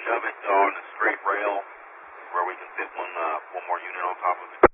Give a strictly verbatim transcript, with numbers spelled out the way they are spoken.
shove it on the straight rail where we can fit one uh, one more unit on top of it.